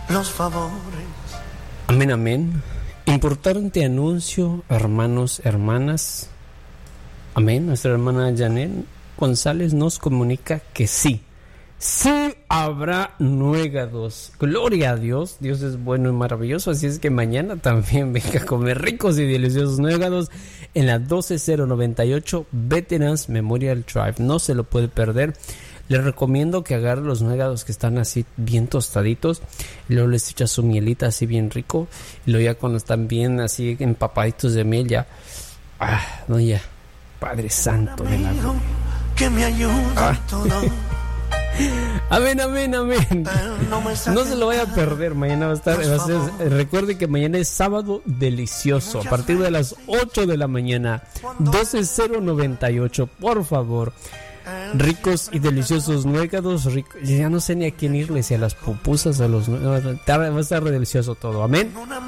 los favores. Amén, amén. Importante anuncio, hermanos, hermanas. Amén. Nuestra hermana Janet González nos comunica que sí habrá nuegados. Gloria a Dios. Dios es bueno y maravilloso. Así es que mañana también venga a comer ricos y deliciosos nuegados en la 12098 Veterans Memorial Drive. No se lo puede perder. Les recomiendo que agarre los nuegados que están así bien tostaditos y luego les echa su mielita así bien rico y luego ya cuando están bien así empapaditos de miel ya, no, ya, Padre Santo de la gloria, que me ayuda en todo. Amén, amén, amén. No se lo vaya a perder. Mañana va a estar. Recuerde que mañana es sábado delicioso. A partir de las 8 de la mañana, 12098. Por favor. Ricos y deliciosos nuegados. Ya no sé ni a quién irle, si a las pupusas, a los. Va a estar delicioso todo. Amén.